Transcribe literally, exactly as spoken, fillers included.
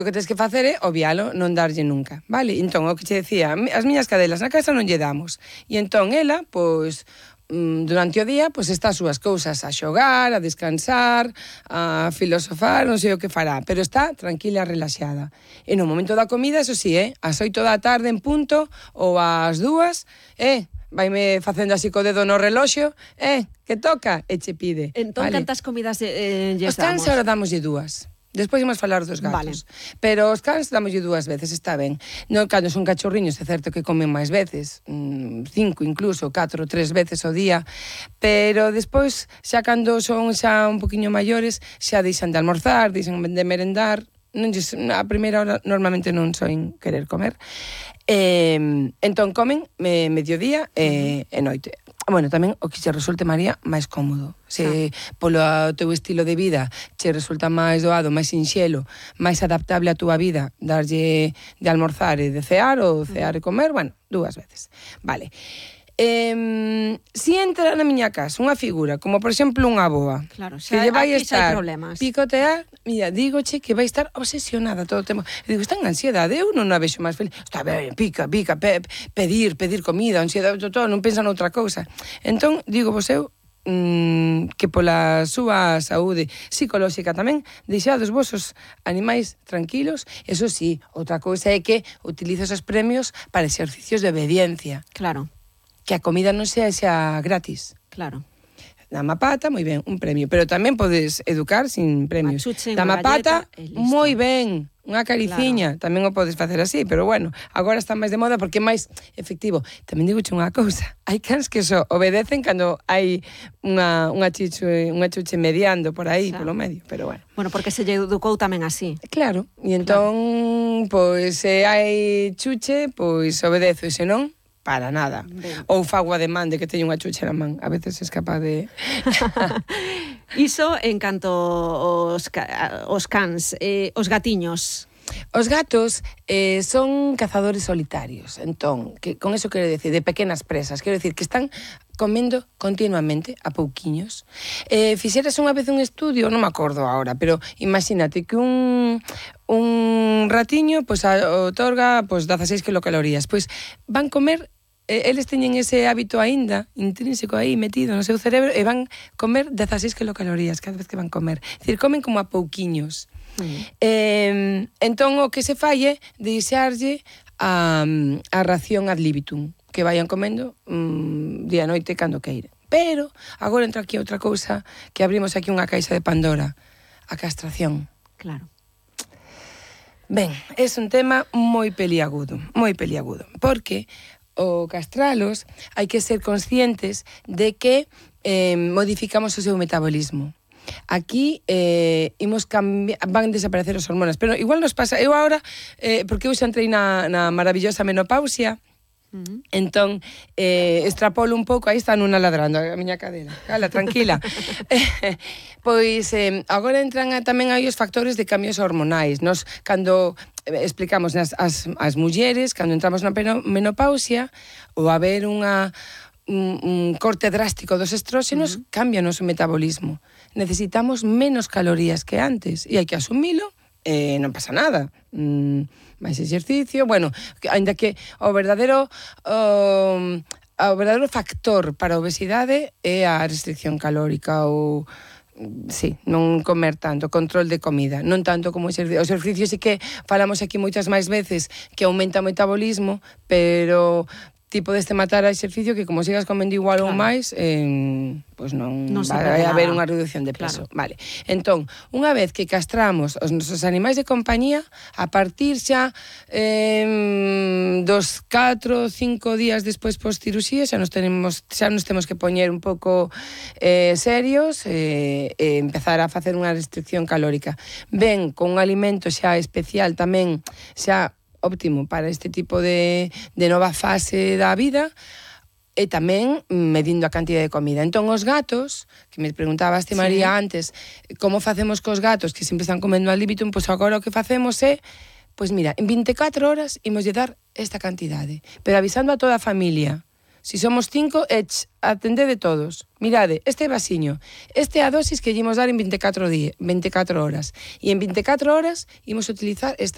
O que tens que facer é obvialo, non darlle nunca, vale? Entón, o que che decía, as miñas cadelas na casa non lle damos. E entón, ela, pois, durante o día, pois está as súas cousas, a xogar, a descansar, a filosofar, non sei o que fará, pero está tranquila, relaxada. E no momento da comida, eso sí, eh, ás oito da tarde en punto, ou ás dúas, eh, vaime facendo así co dedo no reloxo, eh, que toca, e che pide. Entón, vale? cantas comidas eh, lles Os cans damos? ahora damoslle dúas. Despois imos falar dos gatos. Vale. Pero os cans damoslle dúas veces, está ben. Non, cando son cachorriños, é certo que comen máis veces, mmm, cinco incluso, catro, tres veces ao día, pero despois, xa cando son xa un poquinho maiores, xa deixan de almorzar, deixan de merendar, non lles, a primeira hora normalmente non soen querer comer. Eh, entón comen eh, mediodía e eh, noite. Bueno, tamén o que che resulte, María, máis cómodo. Se ah. polo teu estilo de vida che resulta máis doado, máis sinxelo, máis adaptable á túa vida, darlle de almorzar e de cear, ou cear e comer, bueno, dúas veces. Vale. Eh, si entra na miña casa unha figura, como por exemplo unha avoa, claro, que lle vai estar problemas. picotear, mira, dígoche que vai estar obsesionada todo o tempo. E digo, está en ansiedade, eu non a vexo máis feliz. Está ben, pica, pica, pe, pedir, pedir comida, ansiedade, todo, non pensa noutra cousa. Entón, digo vos eu, mmm, que pola súa saúde psicolóxica tamén, deixados vosos animais tranquilos. Eso sí, outra cousa é que utilizas os premios para exercicios de obediencia. Claro. Que a comida non sea xa gratis. Claro. Dama pata, moi ben, un premio. Pero tamén podes educar sin premios. Machuche, Dama pata, moi ben, unha cariciña. Claro. Tamén o podes facer así, pero bueno, agora está máis de moda porque é máis efectivo. Tamén digo unha cousa, hai cans que só obedecen cando hai unha, unha, chiche, unha chuche mediando por aí, xa, polo medio, pero bueno. Bueno, porque se lle educou tamén así. Claro, e entón, claro, pois, se hai chuche, pois obedezo, e se non, para nada. Ben. Ou fago a demande que teño unha chuche na man. A veces es capaz de... Iso en canto aos, os cans. Eh, os gatiños. Os gatos eh, son cazadores solitarios. Entón, que, con eso quero decir, de pequenas presas. Quero decir que están comendo continuamente, a pouquiños. Eh, fixeras unha vez un estudio, non me acordo agora, pero imagínate que un... un ratiño, pois, pues, otorga, pois, pues, dezaseis kilocalorías. Pois, pues, van comer, eh, eles teñen ese hábito aínda, intrínseco aí, metido no seu cerebro, e van comer dezaseis kilocalorías cada vez que van comer. É dicir, comen como a pouquiños. Mm. Eh, entón, o que se falle, deixarlle a, a ración ad libitum, que vayan comendo mm, día e noite cando queiren. Pero, agora entra aquí outra cousa, que abrimos aquí unha caixa de Pandora, a castración. Claro. Ben, é un tema moi peliagudo, moi peliagudo, porque o castralos hai que ser conscientes de que eh, modificamos o seu metabolismo. Aquí eh, imos cambiar, van desaparecer as hormonas, pero igual nos pasa, eu agora, eh, porque eu xa entrei na, na maravillosa menopausia, Uh-huh. Entón, eh, extrapolo un pouco, aí está nunha ladrando a miña cadera, cala, tranquila. Pois, eh, agora entran a, tamén aí os factores de cambios hormonais. Nos, cando eh, explicamos as, as, as mulleres, cando entramos na menopausia, ou haber unha, un, un corte drástico dos estróxenos, uh-huh. cambia o noso metabolismo. Necesitamos menos calorías que antes, e hai que asumilo, eh, non pasa nada. Mm, máis exercicio, bueno, aínda que o verdadeiro o, o verdadeiro factor para a obesidade é a restricción calórica ou sí, non comer tanto, control de comida, non tanto como o exercicio. O exercicio sí que falamos aquí moitas máis veces que aumenta o metabolismo, pero ti podes te matar a exercicio que como sigas comendo igual claro. ou máis, eh, pois non, non vai haber unha reducción de peso. Claro. Vale. Entón, unha vez que castramos os nosos animais de compañía, a partir xa eh, dos catro ou cinco días despois pos cirurxía, xa nos tenemos, xa nos temos que poñer un pouco eh, serios e eh, eh, empezar a facer unha restricción calórica. Ben, con un alimento xa especial tamén, xa óptimo para este tipo de, de nova fase da vida, e tamén medindo a cantidad de comida. Entón, os gatos, que me preguntabaste, María, sí. antes, como facemos cos gatos que sempre están comendo al libitum, pois agora o que facemos é, pois mira, en veinticuatro horas imos lle dar esta cantidade, pero avisando a toda a familia. Si somos cinco, ech, atendede todos. Mirade, este vasiño, este é a dosis que lle imos dar en veinticuatro horas, e en veinticuatro horas imos utilizar esta